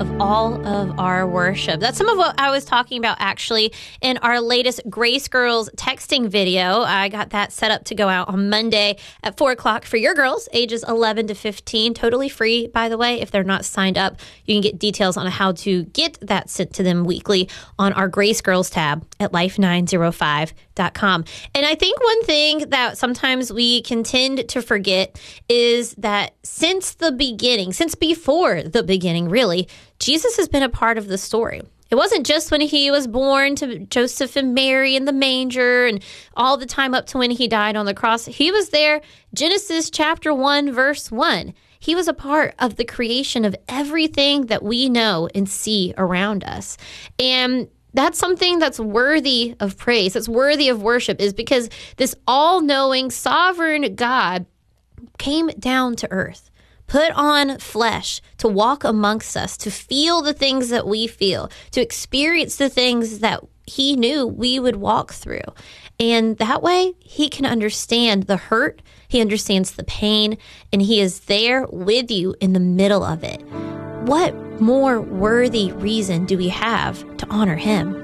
of all of our worship. That's some of what I was talking about actually in our latest Grace Girls texting video. I got that set up to go out on Monday at 4 o'clock for your girls, ages 11 to 15. Totally free, by the way. If they're not signed up, you can get details on how to get that sent to them weekly on our Grace Girls tab at life905.com. And I think one thing that sometimes we can tend to forget is that since the beginning, since before the beginning, really, Jesus has been a part of the story. It wasn't just when he was born to Joseph and Mary in the manger and all the time up to when he died on the cross. He was there, Genesis chapter 1, verse 1. He was a part of the creation of everything that we know and see around us. And that's something that's worthy of praise, that's worthy of worship, is because this all-knowing, sovereign God came down to earth, put on flesh to walk amongst us, to feel the things that we feel, to experience the things that he knew we would walk through. And that way, he can understand the hurt, he understands the pain, and he is there with you in the middle of it. What more worthy reason do we have to honor him?